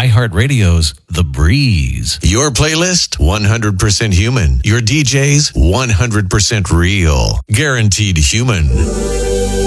iHeartRadio's The Breeze. Your playlist, 100% human. Your DJs, 100% real. Guaranteed human.